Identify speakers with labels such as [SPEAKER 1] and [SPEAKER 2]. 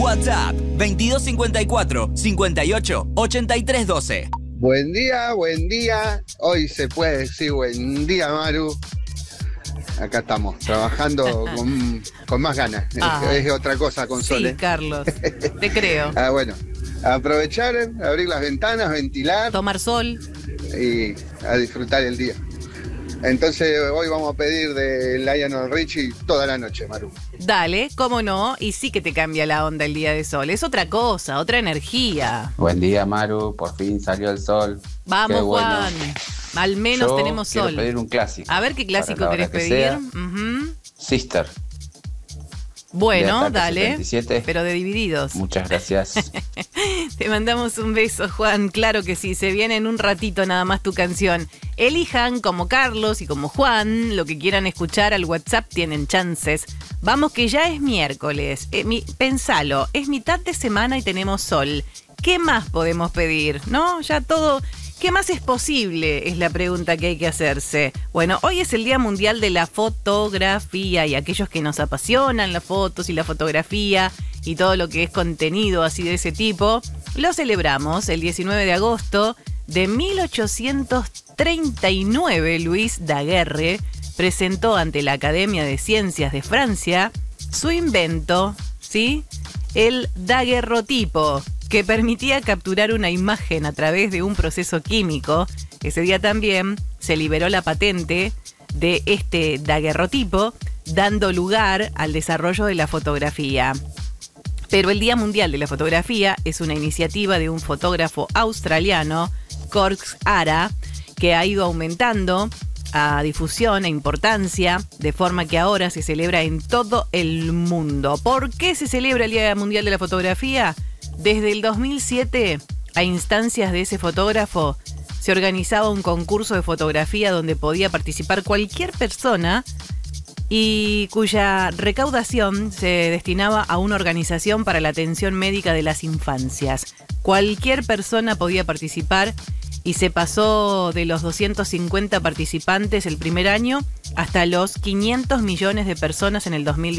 [SPEAKER 1] WhatsApp 2254 58 83 12.
[SPEAKER 2] Buen día, buen día. Hoy se puede decir buen día, Maru. Acá estamos, trabajando con más ganas. Es otra cosa con sol.
[SPEAKER 3] Sí, Carlos, te creo.
[SPEAKER 2] Bueno, aprovechar, abrir las ventanas, ventilar.
[SPEAKER 3] Tomar sol.
[SPEAKER 2] Y a disfrutar el día. Entonces hoy vamos a pedir de Lionel Richie toda la noche, Maru.
[SPEAKER 3] Dale, cómo no, y sí que te cambia la onda el día de sol. Es otra cosa, otra energía.
[SPEAKER 4] Buen día, Maru, por fin salió el sol.
[SPEAKER 3] Vamos,
[SPEAKER 4] Qué bueno.
[SPEAKER 3] Juan. Al menos tenemos sol.
[SPEAKER 4] Quiero pedir un clásico.
[SPEAKER 3] A ver qué clásico querés pedir.
[SPEAKER 4] Sister.
[SPEAKER 3] Bueno,
[SPEAKER 4] de Ataque
[SPEAKER 3] dale.
[SPEAKER 4] 77.
[SPEAKER 3] Pero de Divididos.
[SPEAKER 4] Muchas gracias.
[SPEAKER 3] Te mandamos un beso, Juan. Claro que sí, se viene en un ratito nada más tu canción. Elijan, como Carlos y como Juan, lo que quieran escuchar al WhatsApp, tienen chances. Vamos que ya es miércoles. Pensalo, es mitad de semana y tenemos sol. ¿Qué más podemos pedir? ¿No? Ya todo... ¿Qué más es posible? Es la pregunta que hay que hacerse. Bueno, hoy es el Día Mundial de la Fotografía y aquellos que nos apasionan las fotos y la fotografía y todo lo que es contenido así de ese tipo, lo celebramos el 19 de agosto de 1839. Louis Daguerre presentó ante la Academia de Ciencias de Francia su invento, ¿sí? El daguerrotipo, que permitía capturar una imagen a través de un proceso químico. Ese día también se liberó la patente de este daguerrotipo, dando lugar al desarrollo de la fotografía. Pero el Día Mundial de la Fotografía es una iniciativa de un fotógrafo australiano, Corks Ara, que ha ido aumentando a difusión e importancia, de forma que ahora se celebra en todo el mundo. ¿Por qué se celebra el Día Mundial de la Fotografía? Desde el 2007, a instancias de ese fotógrafo, se organizaba un concurso de fotografía donde podía participar cualquier persona y cuya recaudación se destinaba a una organización para la atención médica de las infancias. Cualquier persona podía participar y se pasó de los 250 participantes el primer año hasta los 500 millones de personas en el 2010.